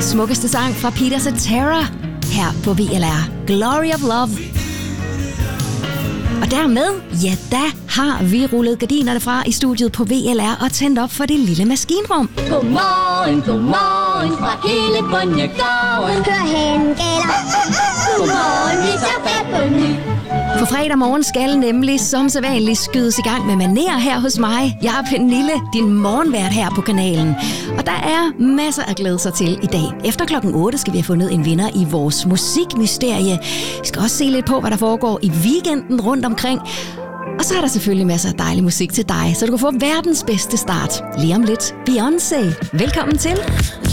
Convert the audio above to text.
smukkeste sang fra Peter Cetera her på VLR, Glory of Love. Og dermed, ja, der har vi rullet gardinerne fra i studiet på VLR og tændt op for det lille maskinrum. Godmorgen fra hele Bondegården. Hør hen, gælder. Godmorgen, vi tager fat på ny. For fredag morgen skal nemlig som sædvanligt skydes i gang med maner her hos mig. Jeg er Pernille, din morgenvært her på kanalen. Og der er masser at glæde sig til i dag. Efter klokken 8 skal vi have fundet en vinder i vores musikmysterie. Vi skal også se lidt på, hvad der foregår i weekenden rundt omkring. Og så er der selvfølgelig masser af dejlig musik til dig, så du kan få verdens bedste start. Lige om lidt, Beyoncé. Velkommen til.